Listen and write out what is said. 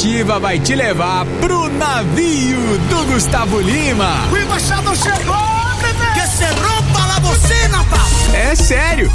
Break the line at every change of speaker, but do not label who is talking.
Ativa vai te levar pro navio do Gustavo Lima.
O embaixador chegou, bebê! Que cerrou para você, Natal!
É sério,